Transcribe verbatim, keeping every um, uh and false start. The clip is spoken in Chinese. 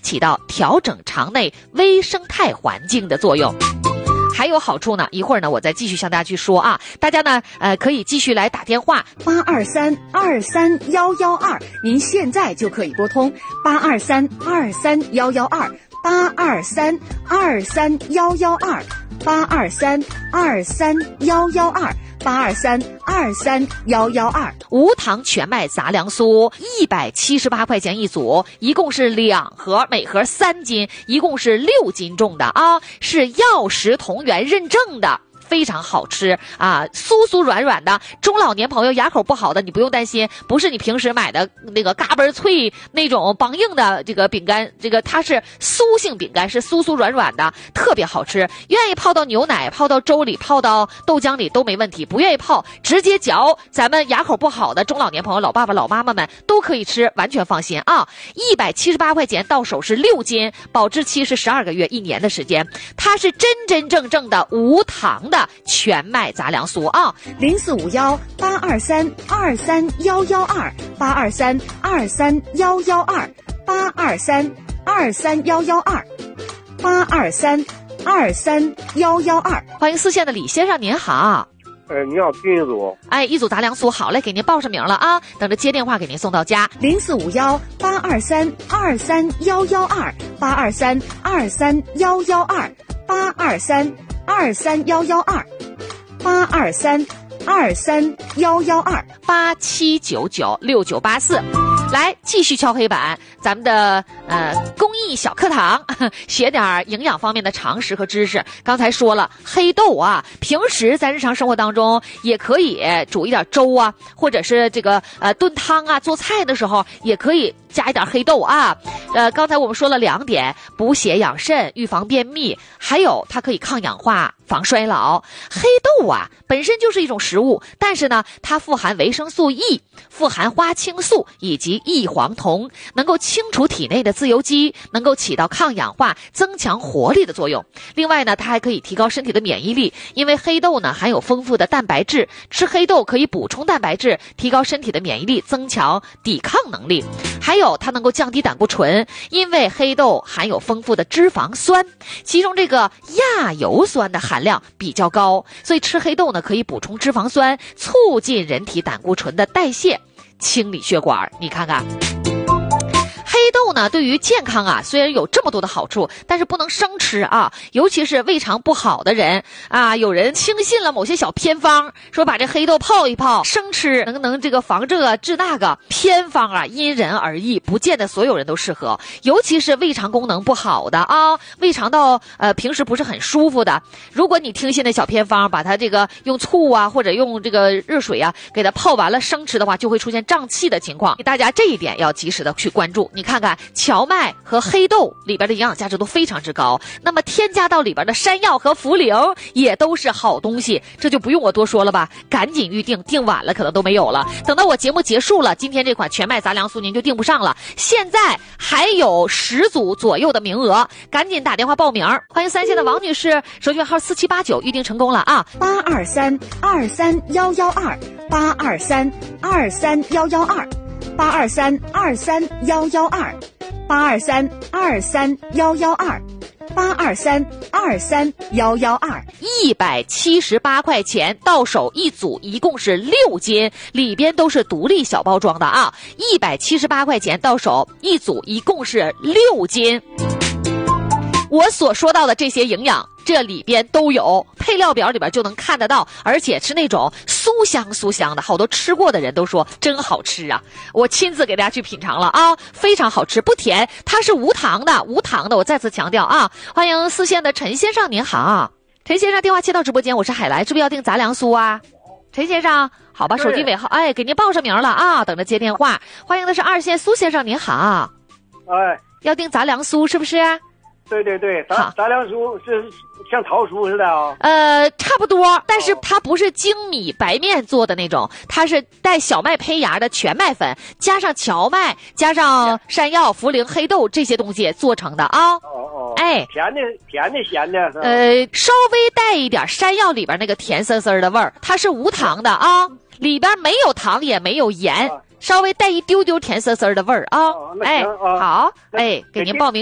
起到调整肠内微生态环境的作用。还有好处呢，一会儿呢我再继续向大家去说啊，大家呢呃可以继续来打电话八二三二三幺幺二，您现在就可以拨通八二三二三幺幺二，八二三二三幺幺二，八二三二三幺幺二，八二三二三幺幺二。 无糖全麦杂粮酥一百七十八块钱一组，一共是两盒，每盒三斤，一共是六斤重的啊，是药食同源认证的。非常好吃啊，酥酥软软的。中老年朋友牙口不好的，你不用担心，不是你平时买的那个嘎嘣脆那种梆硬的这个饼干，这个它是酥性饼干，是酥酥软软的，特别好吃。愿意泡到牛奶、泡到粥里、泡到豆浆里都没问题，不愿意泡直接嚼。咱们牙口不好的中老年朋友、老爸爸、老妈妈们都可以吃，完全放心啊！一百七十八块钱到手是六斤，保质期是十二个月，一年的时间。它是真真正正的无糖的全麦杂粮酥啊， 零四五幺八二三二三幺幺二，八二三二三幺幺二，八二三二三幺幺二，八二三二三幺幺二。 欢迎四线的李先生，您好。 呃，你好，订一组。 哎，一组杂粮酥，好嘞，给您报上名了啊，等着接电话给您送到家。 零四五幺八二三二三幺幺二，八二三二三幺幺二，八二三二三幺幺二，八二三二三幺幺二， 八七九九六九八四。来，继续敲黑板，咱们的呃公益小课堂，学点营养方面的常识和知识。刚才说了，黑豆啊，平时在日常生活当中也可以煮一点粥啊，或者是这个呃炖汤啊，做菜的时候也可以加一点黑豆啊。呃，刚才我们说了两点，补血养肾，预防便秘，还有它可以抗氧化、防衰老。黑豆啊，本身就是一种食物，但是呢，它富含维生素 E， 富含花青素以及异黄酮，能够清除体内的自由基，能够起到抗氧化、增强活力的作用。另外呢，它还可以提高身体的免疫力，因为黑豆呢含有丰富的蛋白质，吃黑豆可以补充蛋白质，提高身体的免疫力，增强抵抗能力。还有它能够降低胆固醇，因为黑豆含有丰富的脂肪酸，其中这个亚油酸的含量比较高，所以吃黑豆呢可以补充脂肪酸，促进人体胆固醇的代谢，清理血管。你看看黑豆呢，对于健康啊，虽然有这么多的好处，但是不能生吃啊，尤其是胃肠不好的人啊，有人轻信了某些小偏方，说把这黑豆泡一泡生吃，能能这个防这个治那个。偏方啊，因人而异，不见得所有人都适合，尤其是胃肠功能不好的啊，胃肠道呃平时不是很舒服的，如果你听信的小偏方，把它这个用醋啊，或者用这个热水啊，给它泡完了生吃的话，就会出现胀气的情况。大家这一点要及时的去关注。你看看荞麦和黑豆里边的营养价值都非常之高，那么添加到里边的山药和茯苓也都是好东西，这就不用我多说了吧，赶紧预定，订晚了可能都没有了。等到我节目结束了，今天这款全麦杂粮酥您就订不上了，现在还有十组左右的名额，赶紧打电话报名。欢迎三线的王女士，手机号四七八九，预定成功了啊！ 八二三二三幺幺二，八二三二三幺幺二，八二三二三幺幺二，八二三二三幺幺二，八二三二三幺幺二。 一百七十八块钱到手一组，一共是六斤，里边都是独立小包装的啊！一百七十八块钱到手一组，一共是六斤。我所说到的这些营养，这里边都有，配料表里边就能看得到，而且是那种酥香酥香的，好多吃过的人都说真好吃啊！我亲自给大家去品尝了啊，非常好吃，不甜，它是无糖的，无糖的，我再次强调啊！欢迎四线的陈先生，您好，陈先生电话接到直播间，我是海来，是不是要订杂粮酥啊？陈先生，好吧，手机尾号，哎，给您报上名了啊，等着接电话。欢迎的是二线苏先生，您好， 哎， 要订杂粮酥是不是？ 对对对，杂杂粮酥是像桃酥似的啊。 呃，差不多，但是它不是精米白面做的那种，它是带小麦胚芽的全麦粉，加上荞麦，加上山药、茯苓、黑豆这些东西做成的啊。 哦哦。 哎， 甜的甜的咸的。 呃，稍微带一点山药里边那个甜丝丝的味儿，它是无糖的啊，里边没有糖也没有盐。啊，稍微带一丢丢甜丝丝的味儿啊！哎，好，哎，给您报名。